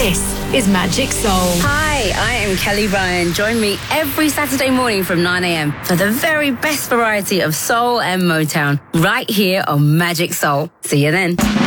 This is Magic Soul. Hi, I am Kelly Ryan. Join me every Saturday morning from 9 a.m. for the very best variety of soul and Motown right here on Magic Soul. See you then.